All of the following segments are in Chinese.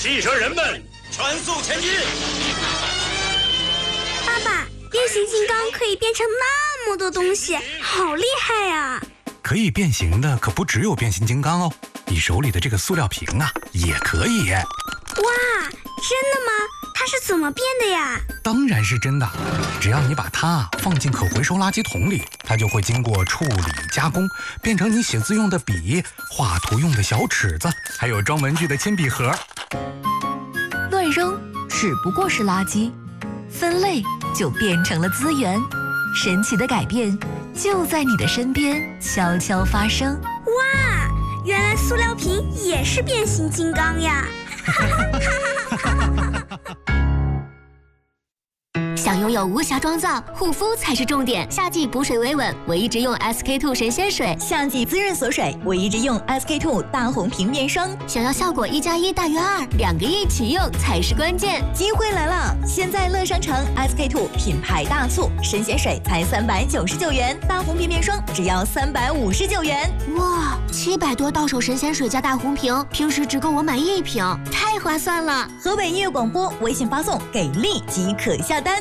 汽车人们，全速前进！ 爸爸，变形金刚可以变成那么多东西，好厉害呀！ 可以变形的可不只有变形金刚哦，你手里的这个塑料瓶啊，也可以。 哇，真的吗？它是怎么变的呀？ 当然是真的，只要你把它放进可回收垃圾桶里，它就会经过处理加工，变成你写字用的笔、画图用的小尺子，还有装文具的铅笔盒。 乱扔只不过是垃圾，分类就变成了资源。神奇的改变就在你的身边悄悄发生。 哇，原来塑料瓶也是变形金刚呀！ 想拥有无瑕妆造，护肤才是重点。夏季补水维稳，我一直用 SK2 神仙水； 夏季滋润锁水，我一直用 SK2 大红瓶面霜。 想要效果1+1大于2，2个一起用才是关键。 机会来了！现在乐商城 SK2 品牌大促，神仙水才399元，大红瓶面霜只要359元。 哇，700多到手神仙水加大红瓶，平时只够我买1瓶，太划算了！ 河北音乐广播微信发送“给力”即可下单。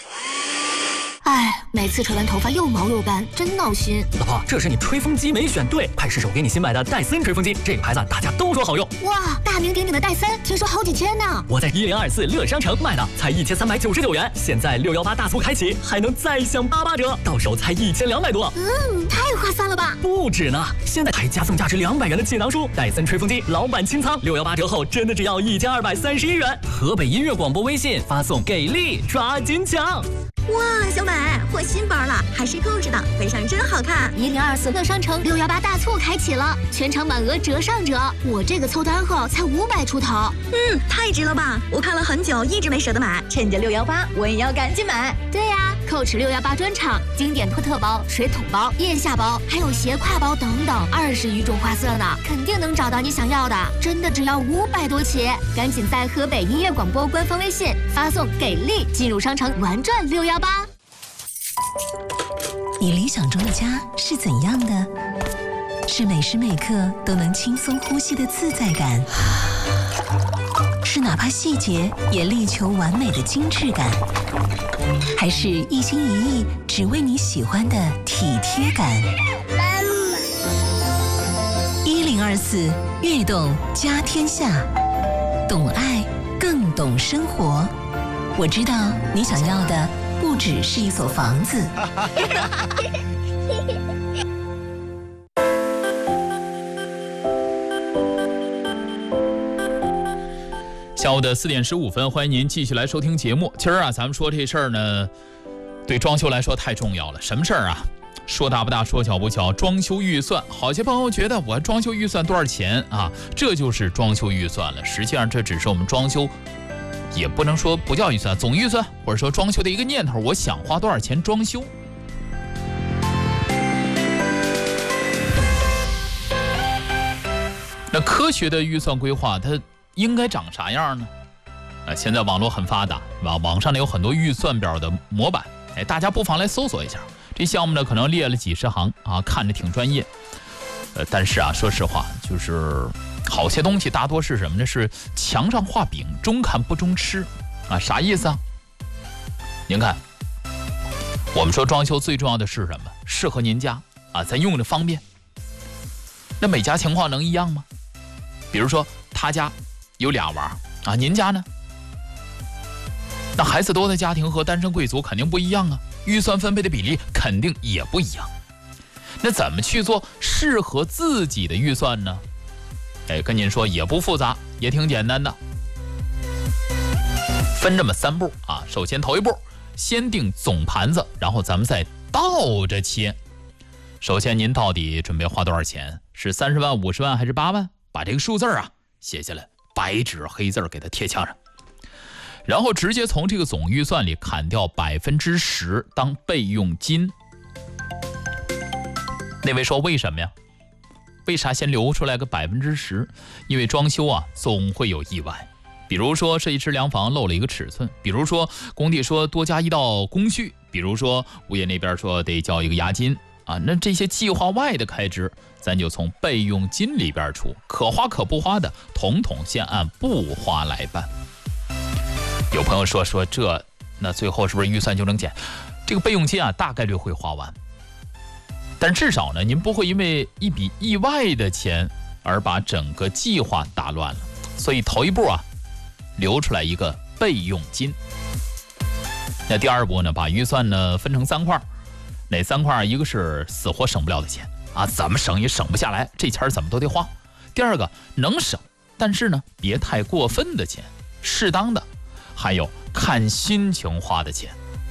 哎，每次吹完头发又毛又干，真闹心。 老婆，这是你吹风机没选对，快试手给你新买的戴森吹风机，这个牌子大家都说好用。 哇，大名鼎鼎的戴森，听说好几千呢。 我在1024乐商城买的，才1399元，现在618大促开启，还能再享88折，到手才1200多。 太划算了吧？ 不止呢，现在还加送价值200元的锦囊书，戴森吹风机老版清仓，618折后真的只要1231元。河北音乐广播微信发送给力，抓紧抢！ 哇，小美换新包了，还是扣着的，背上真好看。 1024乐商城618大促开启了，全场满额折上折，我这个凑单后才500出头。 太值了吧！我看了很久，一直没舍得买，趁着618，我也要赶紧买。 对呀，Coach 618专场，经典托特包、水桶包、腋下包，还有斜挎包等等，20余种花色呢，肯定能找到你想要的。真的只要500多起，赶紧在河北音乐广播官方微信发送“给力”，进入商城玩转618。 你理想中的家是怎样的？是每时每刻都能轻松呼吸的自在感，是哪怕细节也力求完美的精致感，还是一心一意只为你喜欢的体贴感？1024悦动家天下，懂爱更懂生活。我知道你想要的不只是一所房子。 下午的4点15分，欢迎您继续来收听节目。今儿啊，咱们说这事儿呢，对装修来说太重要了。什么事儿啊？说大不大，说小不小。装修预算，好些朋友觉得我装修预算多少钱啊？这就是装修预算了。实际上，这只是我们装修，也不能说不叫预算，总预算或者说装修的一个念头。我想花多少钱装修？那科学的预算规划，它应该长啥样呢？现在网络很发达，网上呢有很多预算表的模板，大家不妨来搜索一下。这项目呢可能列了几十行啊，看着挺专业。但是啊，说实话，就是好些东西大多是什么呢？是墙上画饼，中看不中吃啊，啥意思啊？您看，我们说装修最重要的是什么？适合您家啊，咱用着方便。那每家情况能一样吗？比如说他家有2娃啊，您家呢？那孩子多的家庭和单身贵族肯定不一样啊，预算分配的比例肯定也不一样。那怎么去做适合自己的预算呢？跟您说也不复杂，也挺简单的。分这么3步啊，首先头一步，先定总盘子，然后咱们再倒着切。首先您到底准备花多少钱？是30万、50万还是8万？把这个数字啊写下来，白纸黑字给它贴墙上，然后直接从这个总预算里砍掉10%当备用金。那位说为什么呀？为啥先留出来个10%？因为装修啊总会有意外，比如说设计师量房漏了一个尺寸，比如说工地说多加1道工序，比如说物业那边说得交一个押金啊，那这些计划外的开支，咱就从备用金里边出，可花可不花的，统统先按不花来办。有朋友说这，那最后是不是预算就能减？这个备用金啊，大概率会花完，但至少呢，您不会因为一笔意外的钱而把整个计划打乱了。所以头一步啊，留出来一个备用金。那第二步呢，把预算呢分成3块，哪3块？一个是死活省不了的钱啊，怎么省也省不下来，这钱怎么都得花。第二个能省，但是呢别太过分的钱，适当的。还有看心情花的钱。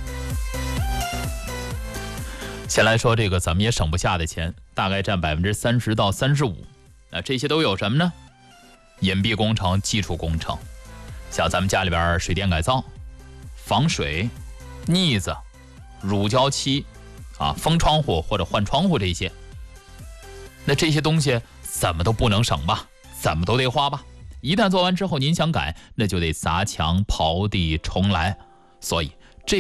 先来说这个怎么也省不下的钱，大概占30%到35%。那这些都有什么呢？隐蔽工程、基础工程，像咱们家里边水电改造、防水、腻子、乳胶漆啊、封窗户或者换窗户这些。那这些东西怎么都不能省吧，怎么都得花吧。一旦做完之后您想改，那就得砸墙、刨地、重来。所以